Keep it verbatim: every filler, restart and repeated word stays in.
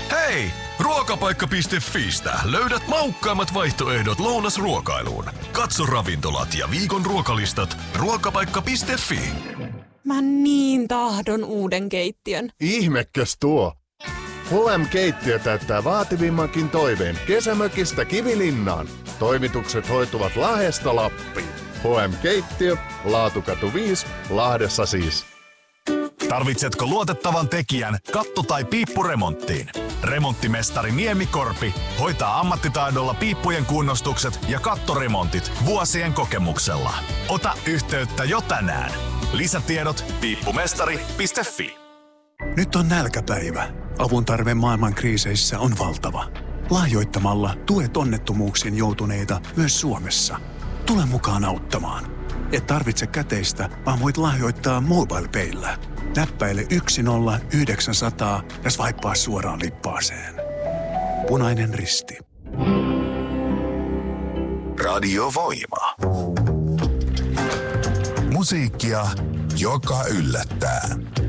Hei! Ruokapaikka piste fiistä löydät maukkaimmat vaihtoehdot lounasruokailuun. Katso ravintolat ja viikon ruokalistat ruokapaikka piste fi. Mä niin tahdon uuden keittiön. Ihmekäs tuo. H M-keittiö täyttää vaativimmankin toiveen kesämökistä Kivilinnaan. Toimitukset hoituvat Lahdesta Lappiin. H M-keittiö, Laatukatu viisi, Lahdessa siis. Tarvitsetko luotettavan tekijän katto- tai piippuremonttiin? Remonttimestari Niemikorpi hoitaa ammattitaidolla piippujen kunnostukset ja kattoremontit vuosien kokemuksella. Ota yhteyttä jo tänään. Lisätiedot piippumestari piste fi. Nyt on nälkäpäivä. Avun tarve maailman kriiseissä on valtava. Lahjoittamalla tuet onnettomuuksiin joutuneita myös Suomessa. Tule mukaan auttamaan. Et tarvitse käteistä, vaan voit lahjoittaa MobilePayllä. Näppäile yksi nolla yhdeksän nolla nolla ja swipea suoraan lippaaseen. Punainen Risti. Radio Voima. Musiikkia, joka yllättää.